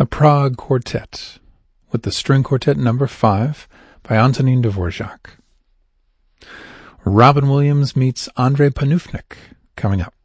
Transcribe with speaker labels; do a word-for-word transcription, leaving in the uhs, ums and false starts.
Speaker 1: a Prague quartet with the String Quartet number five by Antonin Dvorak. Robin Williams meets Andrei Panufnik coming up.